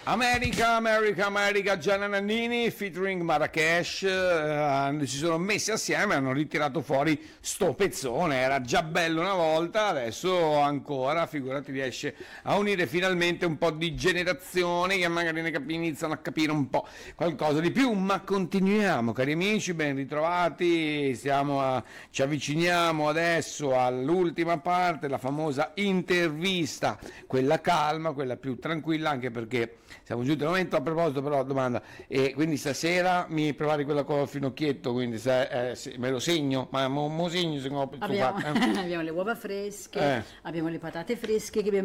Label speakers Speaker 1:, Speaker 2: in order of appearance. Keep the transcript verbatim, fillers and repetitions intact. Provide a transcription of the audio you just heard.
Speaker 1: America, America, America, Gianna Nannini featuring Marrakesh, eh, si sono messi assieme e hanno ritirato fuori sto pezzone. Era già bello una volta, adesso ancora, figurati, riesce a unire finalmente un po' di generazioni che magari ne cap- iniziano a capire un po' qualcosa di più. Ma continuiamo, cari amici, ben ritrovati, stiamo a, ci avviciniamo adesso all'ultima parte, la famosa intervista, quella calma, quella più tranquilla, anche perché siamo giunti al momento. A proposito, però, domanda, e quindi stasera mi prepari quella con il finocchietto, quindi se, eh, se, me lo segno, ma mo, mo segno se no,
Speaker 2: Abbiamo,
Speaker 1: eh.
Speaker 2: abbiamo le uova fresche,
Speaker 1: Eh.
Speaker 2: abbiamo le patate fresche che abbiamo